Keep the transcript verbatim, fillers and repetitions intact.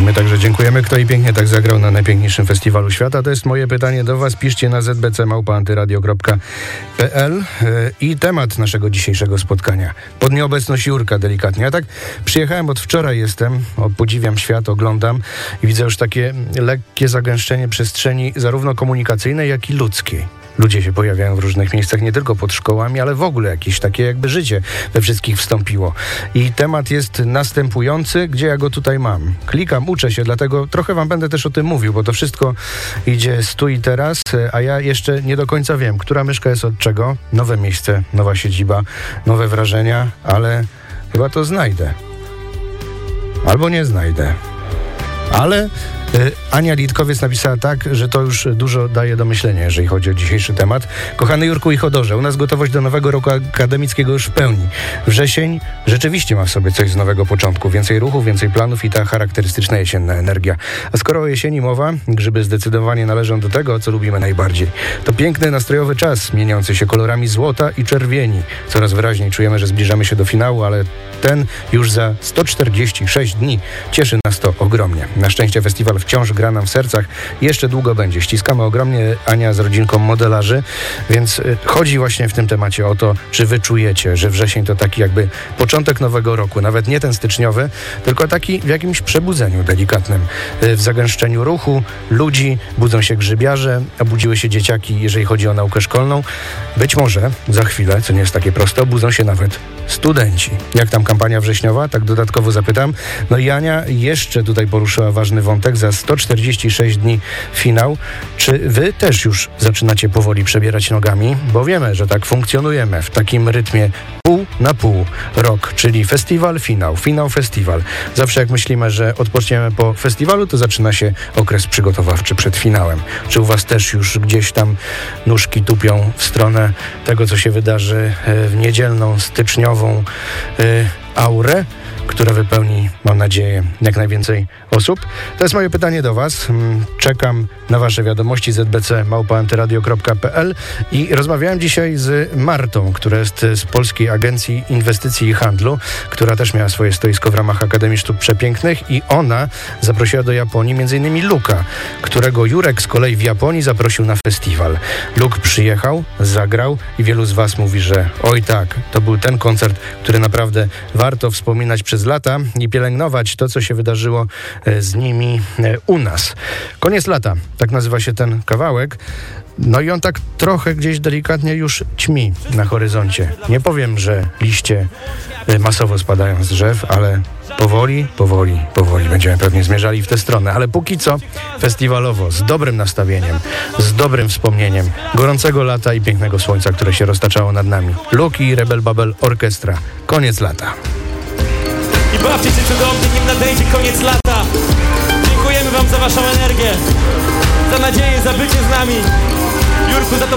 My także dziękujemy. Kto i pięknie tak zagrał na najpiękniejszym festiwalu świata? To jest moje pytanie do was. Piszcie na z b c małpa antyradio kropka p l i temat naszego dzisiejszego spotkania. Pod nieobecność Jurka delikatnie. Ja tak przyjechałem od wczoraj, jestem, o, podziwiam świat, oglądam i widzę już takie lekkie zagęszczenie przestrzeni zarówno komunikacyjnej, jak i ludzkiej. Ludzie się pojawiają w różnych miejscach, nie tylko pod szkołami, ale w ogóle jakieś takie jakby życie we wszystkich wstąpiło. I temat jest następujący, gdzie ja go tutaj mam. Klikam, uczę się, dlatego trochę wam będę też o tym mówił, bo to wszystko idzie z tu i teraz, a ja jeszcze nie do końca wiem, która myszka jest od czego. Nowe miejsce, nowa siedziba, nowe wrażenia, ale chyba to znajdę. Albo nie znajdę. Ale y, Ania Litkowiec napisała tak, że to już dużo daje do myślenia, jeżeli chodzi o dzisiejszy temat. Kochany Jurku i Chodorze, u nas gotowość do nowego roku akademickiego już w pełni. Wrzesień rzeczywiście ma w sobie coś z nowego początku. Więcej ruchu, więcej planów i ta charakterystyczna jesienna energia. A skoro o jesieni mowa, grzyby zdecydowanie należą do tego, co lubimy najbardziej. To piękny, nastrojowy czas, mieniący się kolorami złota i czerwieni. Coraz wyraźniej czujemy, że zbliżamy się do finału, ale ten już za sto czterdzieści sześć dni cieszy nas to ogromnie. Na szczęście festiwal wciąż gra nam w sercach. Jeszcze długo będzie. Ściskamy ogromnie, Ania z rodzinką modelarzy, więc y, chodzi właśnie w tym temacie o to, czy wy czujecie, że wrzesień to taki jakby początek nowego roku. Nawet nie ten styczniowy, tylko taki w jakimś przebudzeniu delikatnym. Y, w zagęszczeniu ruchu, ludzi, budzą się grzybiarze, obudziły się dzieciaki, jeżeli chodzi o naukę szkolną. Być może za chwilę, co nie jest takie proste, obudzą się nawet studenci. Jak tam kampania wrześniowa? Tak dodatkowo zapytam. No i Ania jeszcze tutaj poruszyła ważny wątek. Za sto czterdzieści sześć dni finał. Czy wy też już zaczynacie powoli przebierać nogami? Bo wiemy, że tak funkcjonujemy w takim rytmie pół na pół rok, czyli festiwal, finał, finał, festiwal. Zawsze jak myślimy, że odpoczniemy po festiwalu, to zaczyna się okres przygotowawczy przed finałem. Czy u was też już gdzieś tam nóżki tupią w stronę tego, co się wydarzy w niedzielną, styczniową yy, aurę, która wypełni, mam nadzieję, jak najwięcej osób? To jest moje pytanie do was. Czekam na wasze wiadomości z b c małpa antyradio kropka p l i rozmawiałem dzisiaj z Martą, która jest z Polskiej Agencji Inwestycji i Handlu, która też miała swoje stoisko w ramach Akademii Sztuk Przepięknych i ona zaprosiła do Japonii m.in. Luka, którego Jurek z kolei w Japonii zaprosił na festiwal. Luk przyjechał, zagrał i wielu z was mówi, że oj tak, to był ten koncert, który naprawdę warto wspominać przez lata i pielęgnować to, co się wydarzyło z nimi u nas. Koniec lata, tak nazywa się ten kawałek. No i on tak trochę gdzieś delikatnie już ćmi na horyzoncie. Nie powiem, że liście masowo spadają z drzew, ale powoli, powoli, powoli będziemy pewnie zmierzali w tę stronę. Ale póki co festiwalowo, z dobrym nastawieniem, z dobrym wspomnieniem gorącego lata i pięknego słońca, które się roztaczało nad nami. Luki i Rebel Babel Orkiestra. Koniec lata. I bawcie się cudownie, nim nadejdzie koniec lata. Dziękujemy wam za waszą energię, za nadzieję, za bycie z nami. Jurku, za tą